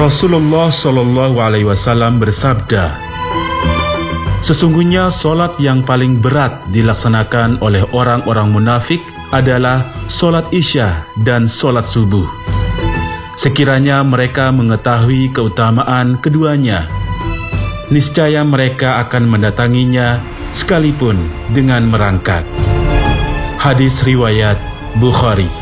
Rasulullah Shallallahu Alaihi Wasallam bersabda, sesungguhnya solat yang paling berat dilaksanakan oleh orang-orang munafik adalah solat Isya dan solat subuh. Sekiranya mereka mengetahui keutamaan keduanya, niscaya mereka akan mendatanginya sekalipun dengan merangkak. Hadis riwayat Bukhari.